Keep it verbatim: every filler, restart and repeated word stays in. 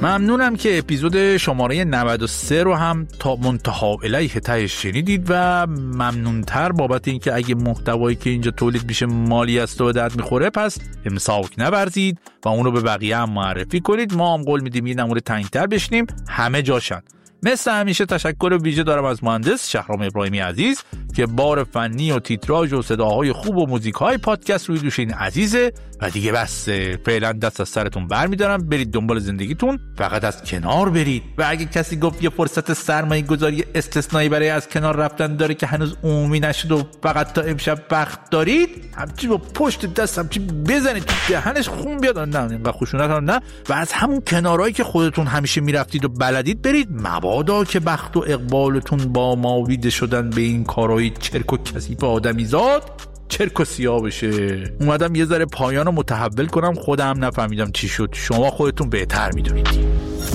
ممنونم که اپیزود شماره نود و سه رو هم تا منتها الیه تهش شنیدید و ممنونتر بابت اینکه اگه محتوایی که اینجا تولید میشه مالی است و به درد میخوره پس امساک نورزید و اون رو به بقیه هم معرفی کنید. ما هم قول میدیم یه نمونه تنگتر بشنیم همه جاشن. مثل همیشه تشکر ویژه دارم از مهندس شهرام ابراهیمی عزیز که بار فنی و تیتراژ و صداهای خوب و موزیک‌های پادکست روی دوش این عزیزه و دیگه بس. فعلا دست از سرتون برمی‌دارم، برید دنبال زندگیتون، فقط از کنار برید. و اگه کسی گفت یه فرصت سرمایه گذاری استثنایی برای از کنار رفتن داره که هنوز عمومی نشد و فقط تا امشب بخت دارید، همچی با پشت دست همچی بزنید تو دهنش خون بیاد. نه اینقدر خشونت هم نه. و از همون کنارهایی که خودتون همیشه میرفتید و بلدید برید، مبادا که بخت و اقبالتون با ماویده شدن به این کارهای چرک و کثیف آدمیزاد چرک و سیاه بشه. اومدم یه ذره پایان رو متحول کنم، خودم نفهمیدم چی شد. شما خودتون بهتر میدونید.